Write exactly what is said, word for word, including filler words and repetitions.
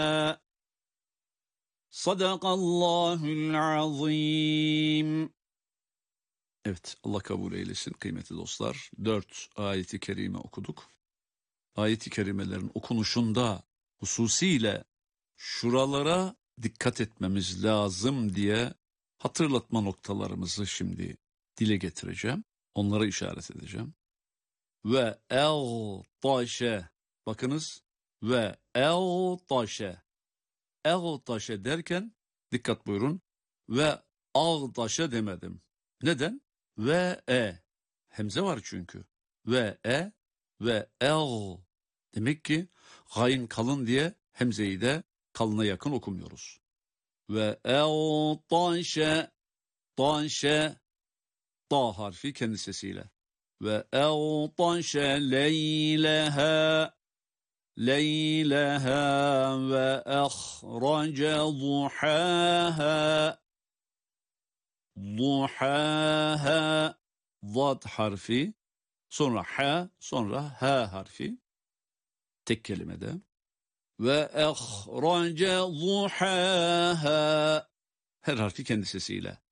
Sadakallahul azim. Evet, Allah kabul eylesin kıymetli dostlar. Dört ayeti kerime okuduk. Ayeti kerimelerin okunuşunda hususiyle şuralara dikkat etmemiz lazım diye hatırlatma noktalarımızı şimdi dile getireceğim. Onlara işaret edeceğim. Ve el-taşe, bakınız, ve el-taşe. El-taşe derken dikkat buyurun, ve al-taşe demedim. Neden? Ve e. Hemze var çünkü. Ve e ve el. Demek ki gayn kalın diye hemzeyi de kalına yakın okumuyoruz. Ve el-taşe, taşe, ta harfi kendi sesiyle. Ve el-taşe leyleha, leyleha ve ahrace zuhaha, zuhaha, zat harfi, sonra ha, sonra ha harfi, tek kelimede. Ve ahrace zuhaha, her harfi kendi sesiyle.